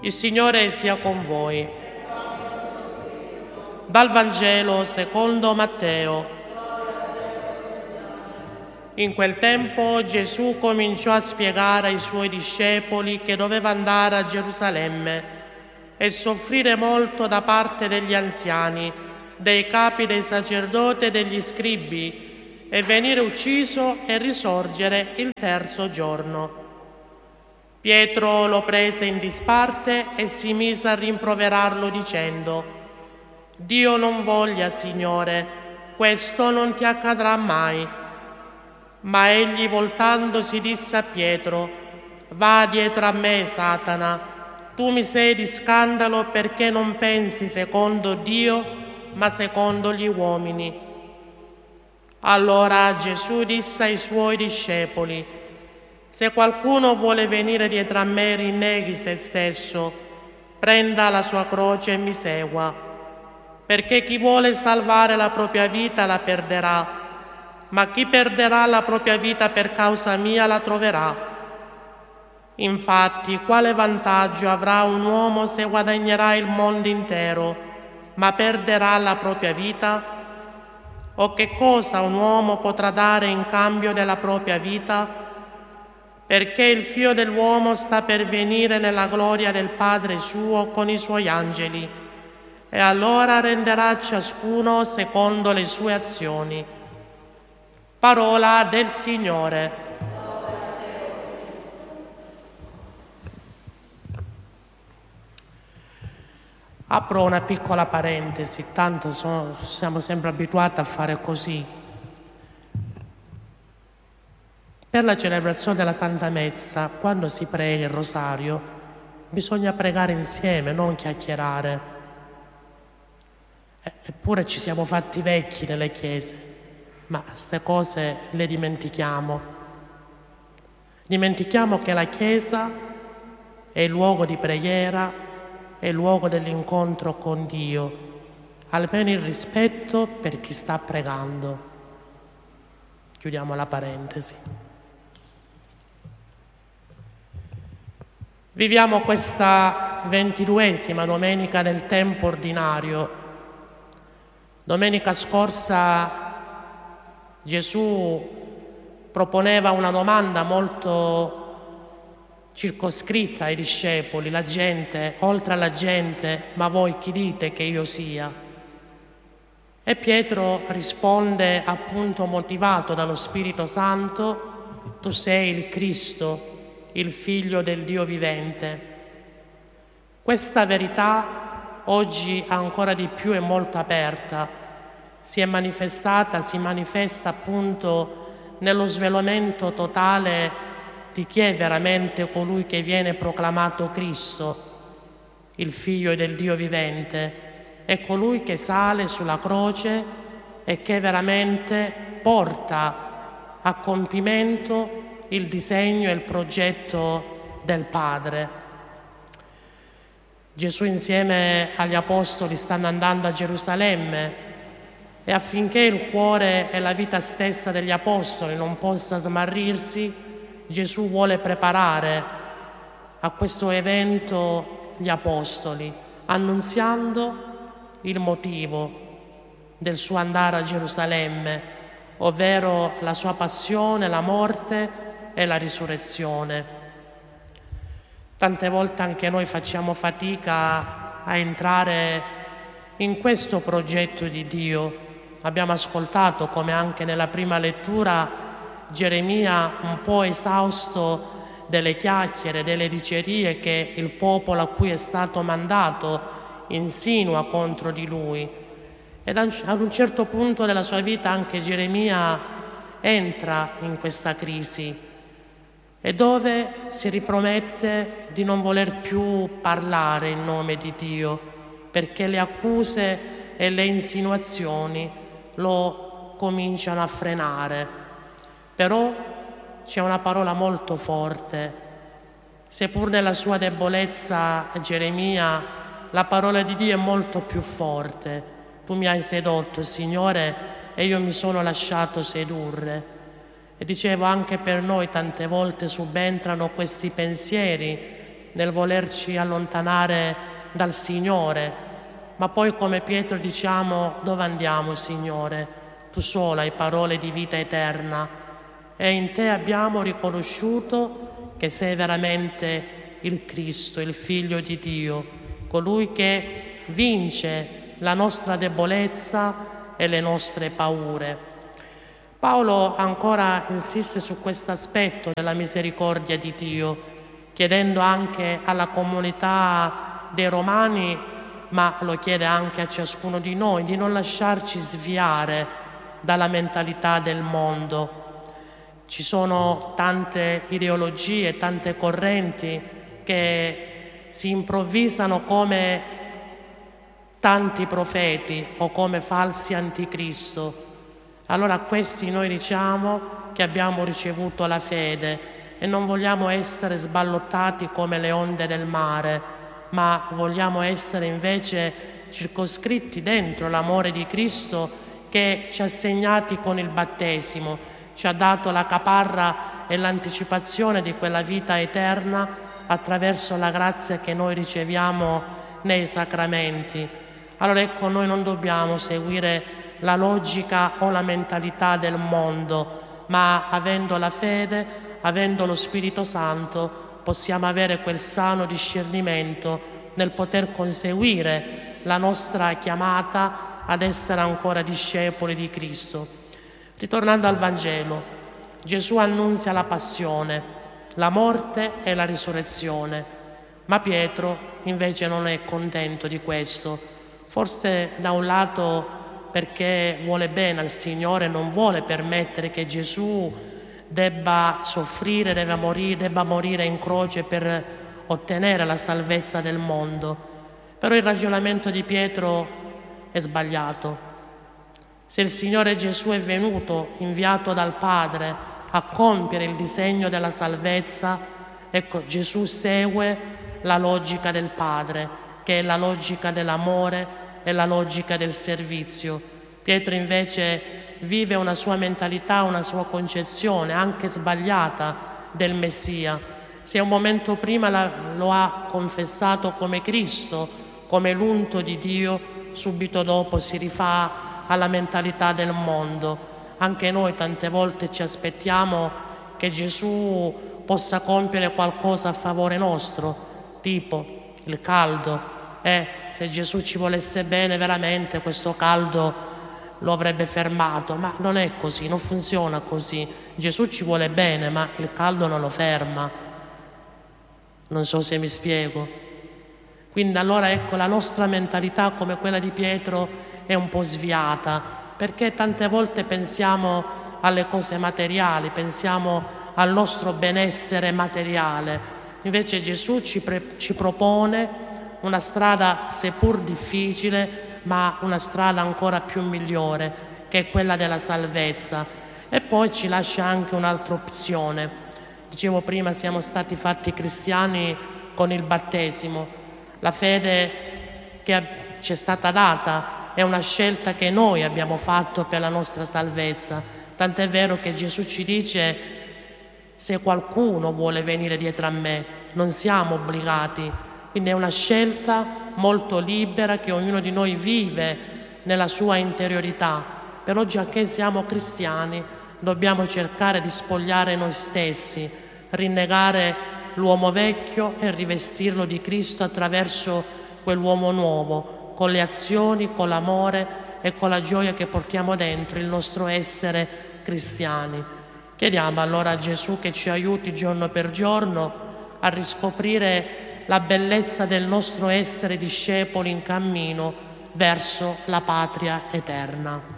Il Signore sia con voi. Dal Vangelo secondo Matteo. In quel tempo Gesù cominciò a spiegare ai suoi discepoli che doveva andare a Gerusalemme e soffrire molto da parte degli anziani, dei capi dei sacerdoti e degli scribi, e venire ucciso e risorgere il terzo giorno. Pietro lo prese in disparte e si mise a rimproverarlo dicendo: «Dio non voglia, Signore, questo non ti accadrà mai». Ma egli, voltandosi, disse a Pietro: «Va dietro a me, Satana, tu mi sei di scandalo perché non pensi secondo Dio, ma secondo gli uomini». Allora Gesù disse ai suoi discepoli: «Se qualcuno vuole venire dietro a me, rinneghi se stesso, prenda la sua croce e mi segua, perché chi vuole salvare la propria vita la perderà, ma chi perderà la propria vita per causa mia la troverà. Infatti, quale vantaggio avrà un uomo se guadagnerà il mondo intero, ma perderà la propria vita? O che cosa un uomo potrà dare in cambio della propria vita? Perché il Figlio dell'uomo sta per venire nella gloria del Padre suo con i suoi angeli, e allora renderà a ciascuno secondo le sue azioni». Parola del Signore. Apro una piccola parentesi, tanto siamo sempre abituati a fare così. Per la celebrazione della Santa Messa, quando si prega il rosario, bisogna pregare insieme, non chiacchierare. Eppure ci siamo fatti vecchi nelle chiese, ma queste cose le dimentichiamo. Dimentichiamo che la Chiesa è il luogo di preghiera, è il luogo dell'incontro con Dio, almeno il rispetto per chi sta pregando. Chiudiamo la parentesi. Viviamo questa 22ª domenica del tempo ordinario. Domenica scorsa Gesù proponeva una domanda molto circoscritta ai discepoli: la gente, oltre alla gente, ma voi chi dite che io sia? E Pietro risponde, appunto motivato dallo Spirito Santo: tu sei il Cristo, il Figlio del Dio vivente. Questa verità oggi ancora di più è molto aperta, si manifesta appunto nello svelamento totale di chi è veramente colui che viene proclamato Cristo, il Figlio del Dio vivente, è colui che sale sulla croce e che veramente porta a compimento il disegno e il progetto del Padre. Gesù insieme agli Apostoli stanno andando a Gerusalemme, e affinché il cuore e la vita stessa degli Apostoli non possa smarrirsi, Gesù vuole preparare a questo evento gli Apostoli, annunziando il motivo del suo andare a Gerusalemme, ovvero la sua passione, la morte e la risurrezione. Tante volte anche noi facciamo fatica a entrare in questo progetto di Dio. Abbiamo ascoltato come anche nella prima lettura Geremia, un po' esausto delle chiacchiere, delle dicerie che il popolo a cui è stato mandato insinua contro di lui. Ed ad un certo punto della sua vita anche Geremia entra in questa crisi, e dove si ripromette di non voler più parlare in nome di Dio, perché le accuse e le insinuazioni lo cominciano a frenare. Però c'è una parola molto forte. Seppur nella sua debolezza, Geremia, la parola di Dio è molto più forte. Tu mi hai sedotto, Signore, e io mi sono lasciato sedurre. E dicevo, anche per noi tante volte subentrano questi pensieri nel volerci allontanare dal Signore, ma poi come Pietro diciamo: dove andiamo, Signore? Tu sola hai parole di vita eterna e in te abbiamo riconosciuto che sei veramente il Cristo, il Figlio di Dio, colui che vince la nostra debolezza e le nostre paure. Paolo ancora insiste su questo aspetto della misericordia di Dio, chiedendo anche alla comunità dei Romani, ma lo chiede anche a ciascuno di noi, di non lasciarci sviare dalla mentalità del mondo. Ci sono tante ideologie, tante correnti che si improvvisano come tanti profeti o come falsi anticristo. Allora a questi noi diciamo che abbiamo ricevuto la fede e non vogliamo essere sballottati come le onde del mare, ma vogliamo essere invece circoscritti dentro l'amore di Cristo che ci ha segnati con il battesimo, ci ha dato la caparra e l'anticipazione di quella vita eterna attraverso la grazia che noi riceviamo nei sacramenti. Allora ecco, noi non dobbiamo seguire la logica o la mentalità del mondo, ma avendo la fede, avendo lo Spirito Santo, possiamo avere quel sano discernimento nel poter conseguire la nostra chiamata ad essere ancora discepoli di Cristo. Ritornando al Vangelo, Gesù annunzia la passione, la morte e la risurrezione, ma Pietro invece non è contento di questo. Forse da un lato perché vuole bene al Signore, non vuole permettere che Gesù debba soffrire, debba morire in croce per ottenere la salvezza del mondo. Però il ragionamento di Pietro è sbagliato. Se il Signore Gesù è venuto, inviato dal Padre, a compiere il disegno della salvezza, ecco, Gesù segue la logica del Padre, che è la logica dell'amore e la logica del servizio. Pietro invece vive una sua mentalità, una sua concezione anche sbagliata del Messia. Se un momento prima lo ha confessato come Cristo, come l'unto di Dio, subito dopo si rifà alla mentalità del mondo. Anche noi tante volte ci aspettiamo che Gesù possa compiere qualcosa a favore nostro, tipo il caldo. Se Gesù ci volesse bene veramente questo caldo lo avrebbe fermato, ma non è così, non funziona così. Gesù ci vuole bene, ma il caldo non lo ferma. Non so se mi spiego. Quindi allora ecco, la nostra mentalità come quella di Pietro è un po' sviata, perché tante volte pensiamo alle cose materiali, pensiamo al nostro benessere materiale. Invece Gesù ci propone una strada seppur difficile, ma una strada ancora più migliore, che è quella della salvezza. E poi ci lascia anche un'altra opzione. Dicevo prima, siamo stati fatti cristiani con il battesimo. La fede che ci è stata data è una scelta che noi abbiamo fatto per la nostra salvezza. Tant'è vero che Gesù ci dice: se qualcuno vuole venire dietro a me, non siamo obbligati. Quindi è una scelta molto libera che ognuno di noi vive nella sua interiorità. Però già che siamo cristiani dobbiamo cercare di spogliare noi stessi, rinnegare l'uomo vecchio e rivestirlo di Cristo attraverso quell'uomo nuovo, con le azioni, con l'amore e con la gioia che portiamo dentro il nostro essere cristiani. Chiediamo allora a Gesù che ci aiuti giorno per giorno a riscoprire la bellezza del nostro essere discepoli in cammino verso la patria eterna.